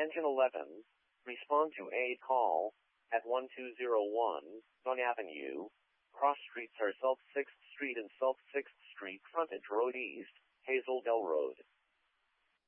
Engine 11, respond to a call at 1201 Dunn Avenue. Cross streets are South 6th Street and South 6th Street, frontage Road East, Hazel Dell Road.